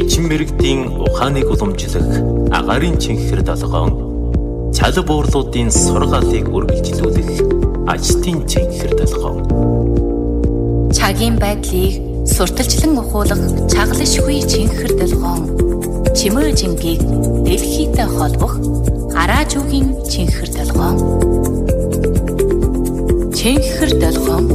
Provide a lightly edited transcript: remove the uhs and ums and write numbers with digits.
Эчин мэрэгдийн ухааныг уламжлах агаарын чихэр долгоон, цал буурлуудын сургаалыг үргэлжлүүлэх ажилтны чихэр долгоон. Цагийн байдлыг сурталчлан ухуулах чаглашгүй чихэр долгоон, чимээ жингийг дэлхийтэй холбох араажуугийн чихэр долгоон. Чихэр долгоон